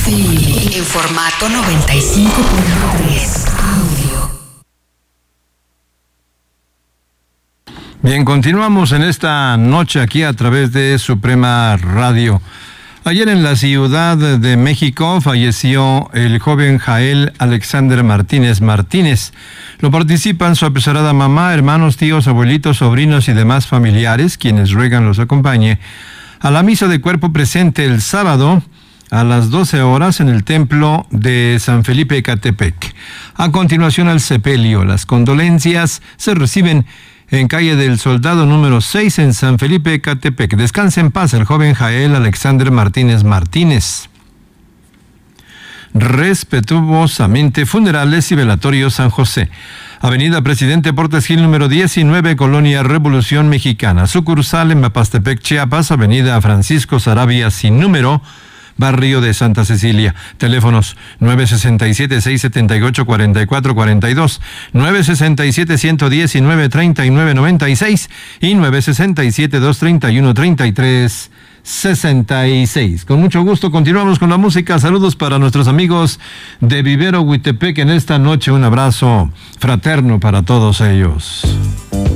Sí, en formato 95.3 audio. Bien, continuamos en esta noche aquí a través de Suprema Radio. Ayer en la Ciudad de México falleció el joven Jael Alexander Martínez Martínez. Lo participan su apresurada mamá, hermanos, tíos, abuelitos, sobrinos y demás familiares, quienes ruegan los acompañe a la misa de cuerpo presente el sábado a las 12 horas en el templo de San Felipe Ecatepec. A continuación al sepelio. Las condolencias se reciben en calle del Soldado número 6 en San Felipe Ecatepec. Descanse en paz el joven Jael Alexander Martínez Martínez. Respetuosamente, funerales y velatorio San José. Avenida Presidente Portes Gil número 19, Colonia Revolución Mexicana. Sucursal en Mapastepec, Chiapas, Avenida Francisco Sarabia sin número, Barrio de Santa Cecilia. Teléfonos 967-678-4442, 967-119-3996 y 967-231-3366. Con mucho gusto continuamos con la música. Saludos para nuestros amigos de Vivero Huitepec en esta noche. Un abrazo fraterno para todos ellos.